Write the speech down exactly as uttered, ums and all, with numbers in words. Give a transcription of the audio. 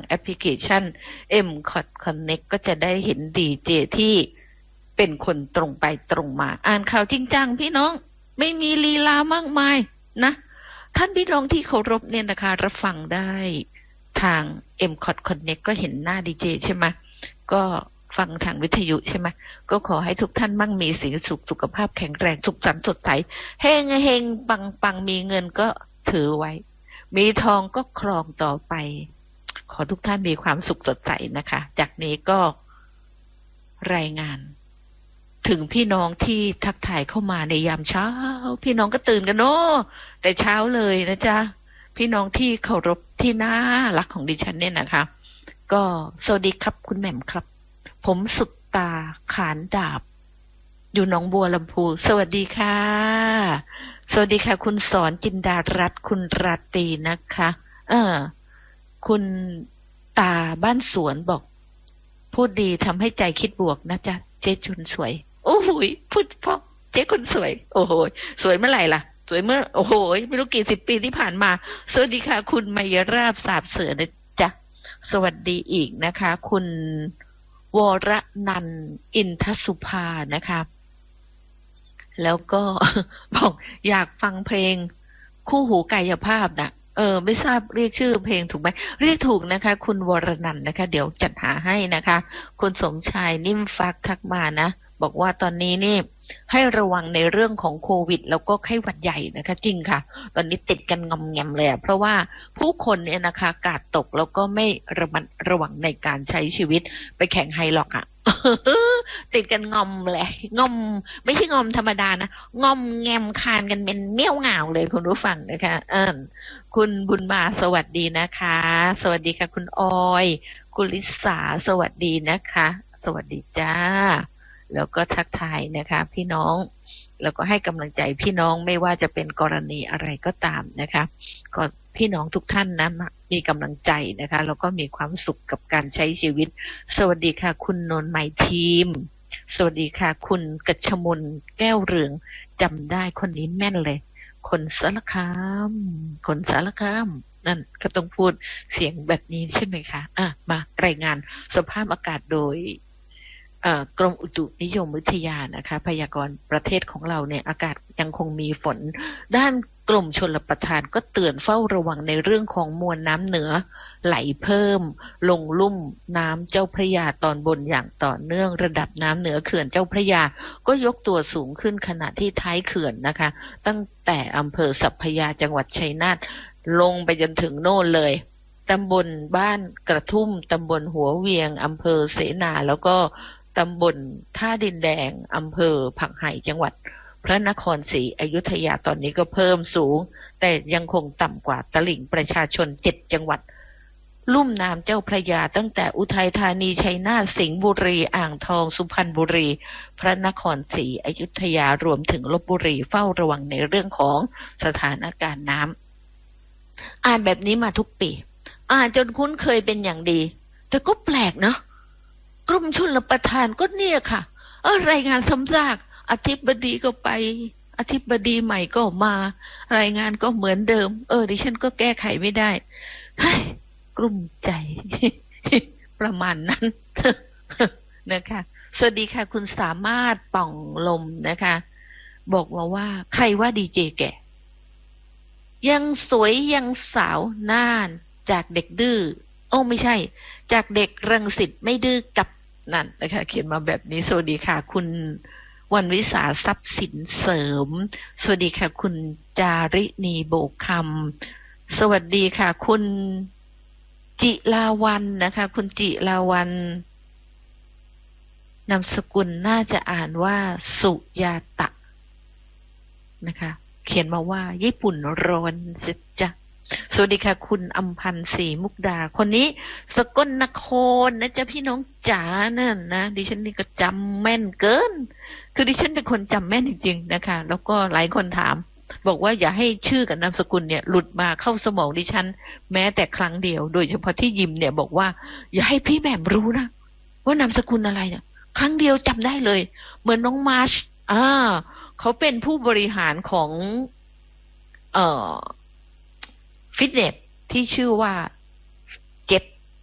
แอปพลิเคชัน เอ็ม คอท Connect ก็จะได้เห็นดีเจที่เป็นคนตรงไปตรงมาอ่านข่าวจริงจังพี่น้องไม่มีลีลามากมายนะท่านพี่น้องที่เคารพเนี่ยนะคะรับฟังได้ทาง เอ็ม คอท Connect ก็เห็นหน้าดีเจใช่ไหมก็ฟังทางวิทยุใช่ไหมก็ขอให้ทุกท่านมั่งมีสีสุขสุขภาพแข็งแรงสุขสันต์สดใสเฮงเฮงปังปังมีเงินก็ถือไว้มีทองก็ครองต่อไปขอทุกท่านมีความสุขสดใสนะคะจากนี้ก็รายงานถึงพี่น้องที่ทักทายเข้ามาในยามเช้าพี่น้องก็ตื่นกันเนาะแต่เช้าเลยนะจ๊ะพี่น้องที่เคารพที่น่ารักของดิฉันเนี่ยนะคะก็สวัสดีครับคุณแหม่มครับผมสุดตาขานดาบอยู่หนองบัวลำพูสวัสดีค่ะสวัสดีค่ะคุณสอนจินดารัตน์คุณราตรีนะคะเออคุณตาบ้านสวนบอกพูดดีทำให้ใจคิดบวกนะจ๊ะเจ๊จุนสวยโอ้โหพูดเพราะเจ๊คนสวยโอ้โหสวยเมื่อไหร่ล่ะสวยเมื่อโอ้โหไม่รู้กี่สิบปีที่ผ่านมาสวัสดีค่ะคุณมายราบสาบเสือนะจ๊ะสวัสดีอีกนะคะคุณวรนันท์อินทสุภานะคะแล้วก็บอกอยากฟังเพลงคู่หูกายภาพนะเออไม่ทราบเรียกชื่อเพลงถูกไหมเรียกถูกนะคะคุณวรนันท์นะคะเดี๋ยวจัดหาให้นะคะคุณสมชายนิ่มฟักทักมานะบอกว่าตอนนี้นี่ให้ระวังในเรื่องของโควิดแล้วก็ไข้หวัดใหญ่นะคะจริงค่ะตอนนี้ติดกันงอมแงมเลยเพราะว่าผู้คนเนี่ยนะคะกาดตกแล้วก็ไม่ระมัดระวังในการใช้ชีวิตไปแข่งไฮล็อกอ่ะ ติดกันงอมเลยงอมไม่ใช่งอมธรรมดานะงอมแงมคานกันเป็นเมี่ยวเหงาเลยคุณผู้ฟังนะคะเออคุณบุญมาสวัสดีนะคะสวัสดีค่ะคุณออยคุณลิสาสวัสดีนะคะสวัสดีจ้าแล้วก็ทักทายนะคะพี่น้องแล้วก็ให้กำลังใจพี่น้องไม่ว่าจะเป็นกรณีอะไรก็ตามนะคะก็พี่น้องทุกท่านนะมีกำลังใจนะคะแล้วก็มีความสุขกับการใช้ชีวิตสวัสดีค่ะคุณนนท์ไมทีมสวัสดีค่ะคุณกัชมนแก้วเรืองจำได้คนนี้แม่นเลยคนสารคามคนสารคามนั่นก็ต้องพูดเสียงแบบนี้ใช่ไหมคะอ่ะมารายงานสภาพอากาศโดยกรมอุตุนิยมวิทยานะคะพยากรณ์ประเทศของเราเนี่ยอากาศยังคงมีฝนด้านกรมชลประทานก็เตือนเฝ้าระวังในเรื่องของมวลน้ำเหนือไหลเพิ่มลงลุ่มน้ำเจ้าพระยาตอนบนอย่างต่อเนื่องระดับน้ำเหนือเขื่อนเจ้าพระยาก็ยกตัวสูงขึ้นขณะที่ท้ายเขื่อนนะคะตั้งแต่อำเภอสัพพยาจังหวัดชัยนาทลงไปจนถึงโน่นเลยตำบลบ้านกระทุ่มตำบลหัวเวียงอำเภอเสนาแล้วก็ตำบลท่าดินแดงอำเภอผักไห่จังหวัดพระนครศรีอยุธยาตอนนี้ก็เพิ่มสูงแต่ยังคงต่ำกว่าตลิ่งประชาชนเจ็ดจังหวัดลุ่มน้ำเจ้าพระยาตั้งแต่อุทัยธานีชัยนาทสิงห์บุรีอ่างทองสุพรรณบุรีพระนครศรีอยุธยารวมถึงลพบุรีเฝ้าระวังในเรื่องของสถานการณ์น้ำอ่านแบบนี้มาทุกปีอ่านจนคุ้นเคยเป็นอย่างดีแต่ก็แปลกเนาะกรมชลประทานก็เนี่ยค่ะเออรายงานซ้ำซากอธิบดีก็ไปอธิบดีใหม่ก็มารายงานก็เหมือนเดิมเออดิฉันก็แก้ไขไม่ได้เฮ้ยกลุ้มใจ ประมาณนั้น นะคะสวัสดีค่ะคุณสามารถป่องลมนะคะบอกมาว่าใครว่าดีเจแก่ยังสวยยังสาวน่านจากเด็กดื้อโอ้ไม่ใช่จากเด็กรังสิตไม่ดื้อกับนั่นนะคะเขียนมาแบบนี้สวัสดีค่ะคุณวันวิสาทรัพย์สินเสริมสวัสดีค่ะคุณจาริณีโบกคำสวัสดีค่ะคุณจิลาวันนะคะคุณจิลาวันนามสกุลน่าจะอ่านว่าสุยาตะนะคะเขียนมาว่าญี่ปุ่นร้อนจ้ะสวัสดีค่ะคุณอำพันธ์ศรีมุกดาคนนี้สกลนครนะจ๊ะพี่น้องจ๋านั่นนะดิฉันนี่ก็จำแม่นเกินคือดิฉันเป็นคนจำแม่นจริงๆนะคะแล้วก็หลายคนถามบอกว่าอย่าให้ชื่อกับนามสกุลเนี่ยหลุดมาเข้าสมองดิฉันแม้แต่ครั้งเดียวโดยเฉพาะที่ยิมเนี่ยบอกว่าอย่าให้พี่แหม่มรู้นะว่านามสกุลอะไรเนี่ยครั้งเดียวจำได้เลยเหมือนน้องมาร์ชอ่าเขาเป็นผู้บริหารของเอ่อฟิตเนสที่ชื่อว่า